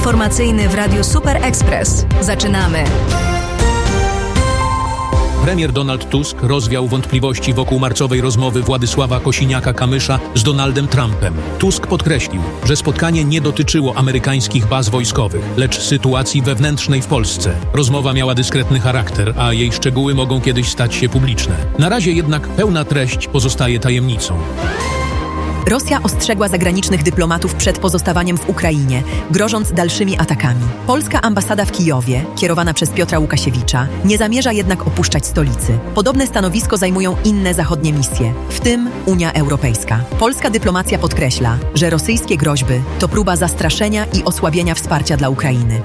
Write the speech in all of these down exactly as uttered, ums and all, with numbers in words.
informacyjny w Radiu Super Express. Zaczynamy! Premier Donald Tusk rozwiał wątpliwości wokół marcowej rozmowy Władysława Kosiniaka-Kamysza z Donaldem Trumpem. Tusk podkreślił, że spotkanie nie dotyczyło amerykańskich baz wojskowych, lecz sytuacji wewnętrznej w Polsce. Rozmowa miała dyskretny charakter, a jej szczegóły mogą kiedyś stać się publiczne. Na razie jednak pełna treść pozostaje tajemnicą. Rosja ostrzegła zagranicznych dyplomatów przed pozostawaniem w Ukrainie, grożąc dalszymi atakami. Polska ambasada w Kijowie, kierowana przez Piotra Łukasiewicza, nie zamierza jednak opuszczać stolicy. Podobne stanowisko zajmują inne zachodnie misje, w tym Unia Europejska. Polska dyplomacja podkreśla, że rosyjskie groźby to próba zastraszenia i osłabienia wsparcia dla Ukrainy.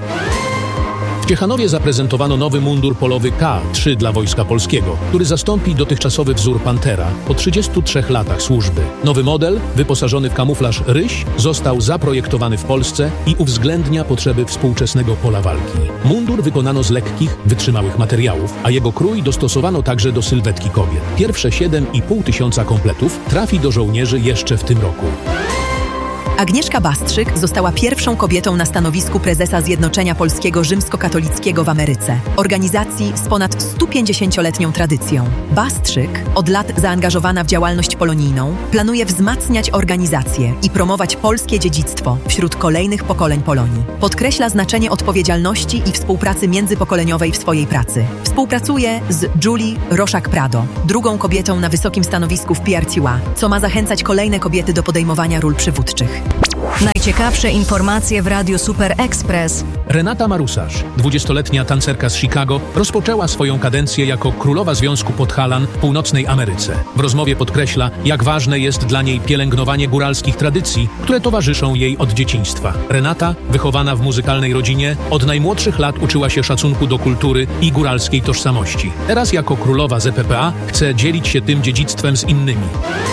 W Ciechanowie zaprezentowano nowy mundur polowy K trzy dla Wojska Polskiego, który zastąpi dotychczasowy wzór Pantera po trzydziestu trzech latach służby. Nowy model, wyposażony w kamuflaż Ryś, został zaprojektowany w Polsce i uwzględnia potrzeby współczesnego pola walki. Mundur wykonano z lekkich, wytrzymałych materiałów, a jego krój dostosowano także do sylwetki kobiet. Pierwsze siedem i pół tysiąca kompletów trafi do żołnierzy jeszcze w tym roku. Agnieszka Bastrzyk została pierwszą kobietą na stanowisku prezesa Zjednoczenia Polskiego Rzymskokatolickiego w Ameryce, organizacji z ponad stupięćdziesięcioletnią tradycją. Bastrzyk, od lat zaangażowana w działalność polonijną, planuje wzmacniać organizację i promować polskie dziedzictwo wśród kolejnych pokoleń Polonii. Podkreśla znaczenie odpowiedzialności i współpracy międzypokoleniowej w swojej pracy. Współpracuje z Julie Roszak-Prado, drugą kobietą na wysokim stanowisku w P R C A, co ma zachęcać kolejne kobiety do podejmowania ról przywódczych. Najciekawsze informacje w Radiu Super Express. Renata Marusarz, dwudziestoletnia tancerka z Chicago, rozpoczęła swoją kadencję jako królowa Związku Podhalan w Północnej Ameryce. W rozmowie podkreśla, jak ważne jest dla niej pielęgnowanie góralskich tradycji, które towarzyszą jej od dzieciństwa. Renata, wychowana w muzykalnej rodzinie, od najmłodszych lat uczyła się szacunku do kultury i góralskiej tożsamości. Teraz jako królowa Z P P A chce dzielić się tym dziedzictwem z innymi.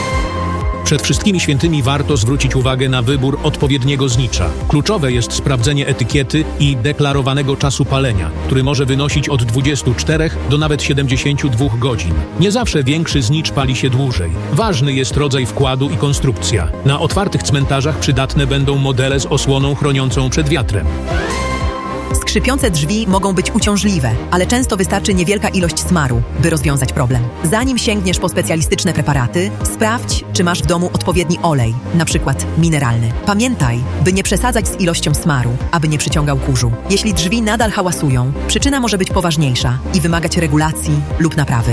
Przed wszystkimi świętymi warto zwrócić uwagę na wybór odpowiedniego znicza. Kluczowe jest sprawdzenie etykiety i deklarowanego czasu palenia, który może wynosić od dwudziestu czterech do nawet siedemdziesięciu dwóch godzin. Nie zawsze większy znicz pali się dłużej. Ważny jest rodzaj wkładu i konstrukcja. Na otwartych cmentarzach przydatne będą modele z osłoną chroniącą przed wiatrem. Skrzypiące drzwi mogą być uciążliwe, ale często wystarczy niewielka ilość smaru, by rozwiązać problem. Zanim sięgniesz po specjalistyczne preparaty, sprawdź, czy masz w domu odpowiedni olej, na przykład mineralny. Pamiętaj, by nie przesadzać z ilością smaru, aby nie przyciągał kurzu. Jeśli drzwi nadal hałasują, przyczyna może być poważniejsza i wymagać regulacji lub naprawy.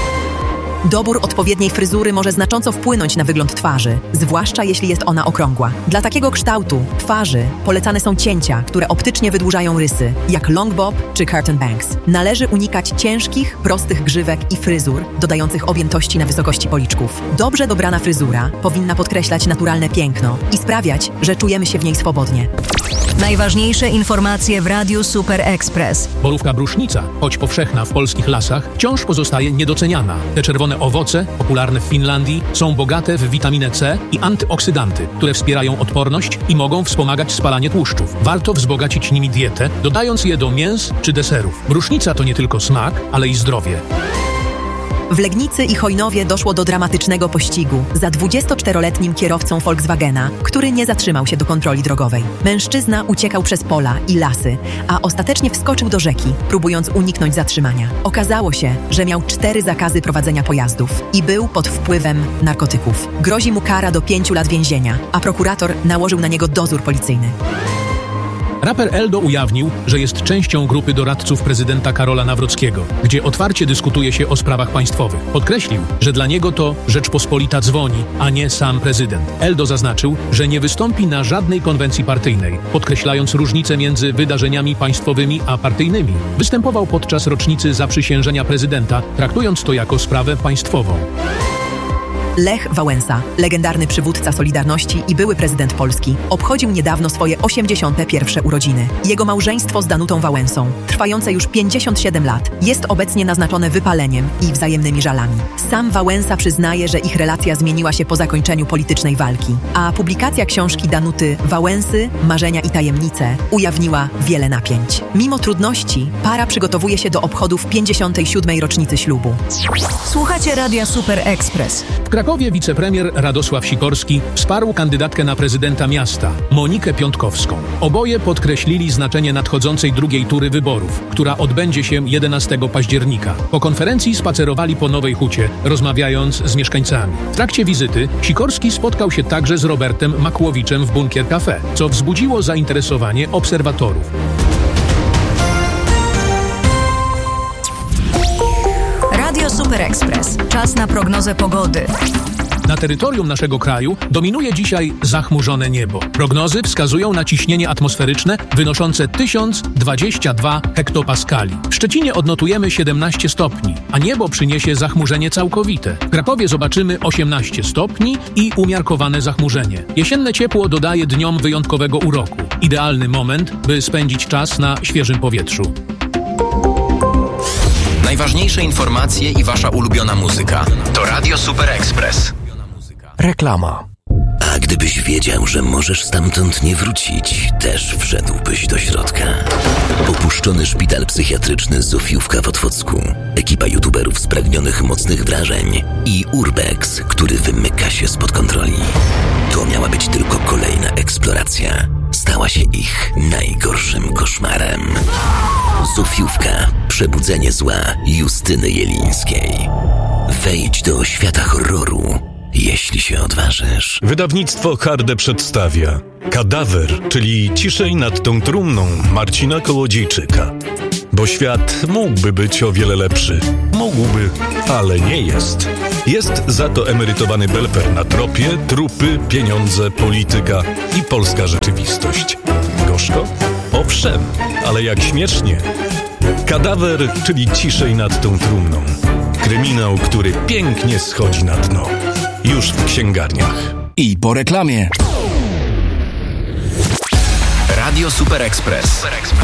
Dobór odpowiedniej fryzury może znacząco wpłynąć na wygląd twarzy, zwłaszcza jeśli jest ona okrągła. Dla takiego kształtu twarzy polecane są cięcia, które optycznie wydłużają rysy, jak long bob czy curtain bangs. Należy unikać ciężkich, prostych grzywek i fryzur, dodających objętości na wysokości policzków. Dobrze dobrana fryzura powinna podkreślać naturalne piękno i sprawiać, że czujemy się w niej swobodnie. Najważniejsze informacje w Radiu Super Express. Borówka brusznica, choć powszechna w polskich lasach, wciąż pozostaje niedoceniana. Te czerwone owoce, popularne w Finlandii, są bogate w witaminę C i antyoksydanty, które wspierają odporność i mogą wspomagać spalanie tłuszczów. Warto wzbogacić nimi dietę, dodając je do mięs czy deserów. Brusznica to nie tylko smak, ale i zdrowie. W Legnicy i Chojnowie doszło do dramatycznego pościgu za dwudziestoczteroletnim kierowcą Volkswagena, który nie zatrzymał się do kontroli drogowej. Mężczyzna uciekał przez pola i lasy, a ostatecznie wskoczył do rzeki, próbując uniknąć zatrzymania. Okazało się, że miał cztery zakazy prowadzenia pojazdów i był pod wpływem narkotyków. Grozi mu kara do pięciu lat więzienia, a prokurator nałożył na niego dozór policyjny. Raper Eldo ujawnił, że jest częścią grupy doradców prezydenta Karola Nawrockiego, gdzie otwarcie dyskutuje się o sprawach państwowych. Podkreślił, że dla niego to Rzeczpospolita dzwoni, a nie sam prezydent. Eldo zaznaczył, że nie wystąpi na żadnej konwencji partyjnej, podkreślając różnicę między wydarzeniami państwowymi a partyjnymi. Występował podczas rocznicy zaprzysiężenia prezydenta, traktując to jako sprawę państwową. Lech Wałęsa, legendarny przywódca Solidarności i były prezydent Polski, obchodził niedawno swoje osiemdziesiąte pierwsze urodziny. Jego małżeństwo z Danutą Wałęsą, trwające już pięćdziesiąt siedem lat, jest obecnie naznaczone wypaleniem i wzajemnymi żalami. Sam Wałęsa przyznaje, że ich relacja zmieniła się po zakończeniu politycznej walki, a publikacja książki Danuty Wałęsy, Marzenia i tajemnice ujawniła wiele napięć. Mimo trudności, para przygotowuje się do obchodów pięćdziesiątej siódmej rocznicy ślubu. Słuchacie Radia Super Express. Krakowie wicepremier Radosław Sikorski wsparł kandydatkę na prezydenta miasta, Monikę Piątkowską. Oboje podkreślili znaczenie nadchodzącej drugiej tury wyborów, która odbędzie się jedenastego października. Po konferencji spacerowali po Nowej Hucie, rozmawiając z mieszkańcami. W trakcie wizyty Sikorski spotkał się także z Robertem Makłowiczem w Bunkier Cafe, co wzbudziło zainteresowanie obserwatorów. Radio Super Express. Czas na prognozę pogody. Na terytorium naszego kraju dominuje dzisiaj zachmurzone niebo. Prognozy wskazują na ciśnienie atmosferyczne wynoszące tysiąc dwadzieścia dwa hektopaskali. W Szczecinie odnotujemy siedemnaście stopni, a niebo przyniesie zachmurzenie całkowite. W Krakowie zobaczymy osiemnaście stopni i umiarkowane zachmurzenie. Jesienne ciepło dodaje dniom wyjątkowego uroku. Idealny moment, by spędzić czas na świeżym powietrzu. Najważniejsze informacje i wasza ulubiona muzyka to Radio Super Express. Reklama. A gdybyś wiedział, że możesz stamtąd nie wrócić, też wszedłbyś do środka. Opuszczony szpital psychiatryczny Zofiówka w Otwocku, ekipa youtuberów spragnionych mocnych wrażeń i Urbex, który wymyka się spod kontroli. To miała być tylko kolejna eksploracja. Stała się ich najgorszym koszmarem. Zofiówka. Przebudzenie zła Justyny Jelińskiej. Wejdź do świata horroru, jeśli się odważysz. Wydawnictwo Harde przedstawia Kadawer, czyli Ciszej nad tą trumną Marcina Kołodziejczyka. Bo świat mógłby być o wiele lepszy. Mógłby, ale nie jest. Jest za to emerytowany belper na tropie, trupy, pieniądze, polityka i polska rzeczywistość. Gorzko? Owszem, ale jak śmiesznie. Kadawer, czyli Ciszej nad tą trumną. Kryminał, który pięknie schodzi na dno. Już w księgarniach. I po reklamie. Radio Super Express.